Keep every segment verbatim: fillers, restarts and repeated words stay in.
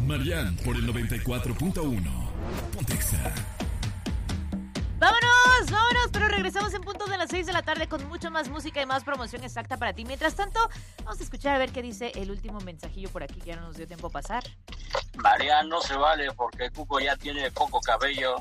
Marian por el noventa y cuatro punto uno. Pontexa. ¡Vámonos! ¡Vámonos! Pero regresamos en punto de las seis de la tarde con mucho más música y más promoción exacta para ti. Mientras tanto, vamos a escuchar a ver qué dice el último mensajillo por aquí que ya no nos dio tiempo a pasar. Marian, no se vale porque Cuco ya tiene poco cabello.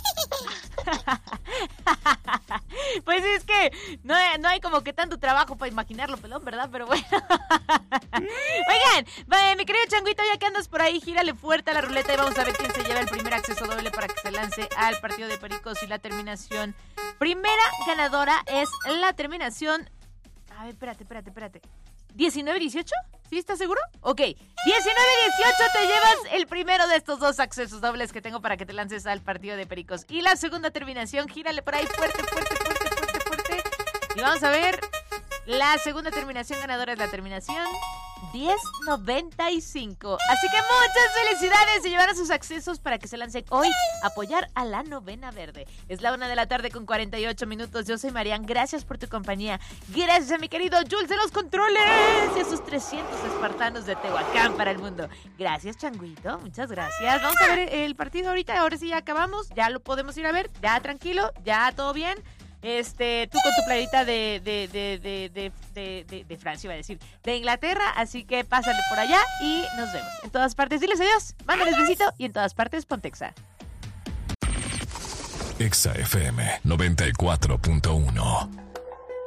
Pues es que no hay, no hay como que tanto trabajo para imaginarlo, pelón, ¿verdad? Pero bueno. Oigan, va, mi querido Changuito, ya que andas por ahí, gírale fuerte a la ruleta y vamos a ver quién se lleva el primer acceso doble para que se lance al partido de Pericos y la terminación. Primera ganadora es la terminación... A ver, espérate, espérate, espérate. ¿diecinueve dieciocho? ¿Sí estás seguro? Ok. diecinueve dieciocho te llevas el primero de estos dos accesos dobles que tengo para que te lances al partido de Pericos. Y la segunda terminación, gírale por ahí fuerte, fuerte, fuerte, fuerte, fuerte. Y vamos a ver. La segunda terminación ganadora es la terminación diez noventa y cinco. Así que muchas felicidades. Se llevarán sus accesos para que se lancen hoy a apoyar a la novena verde. Es la una de la tarde con cuarenta y ocho minutos. Yo soy Marian. Gracias por tu compañía. Gracias a mi querido Jules de los controles y a sus trescientos espartanos de Tehuacán para el mundo. Gracias, Changuito. Muchas gracias. Vamos a ver el partido ahorita. Ahora sí ya acabamos. Ya lo podemos ir a ver. Ya tranquilo. Ya todo bien. Este, tú con tu playita de de, de, de, de, de, de, de Francia, iba a decir, de Inglaterra, así que pásale por allá y nos vemos. En todas partes, diles adiós, mándales besito y en todas partes, Pontexa. Exa F M noventa y cuatro punto uno.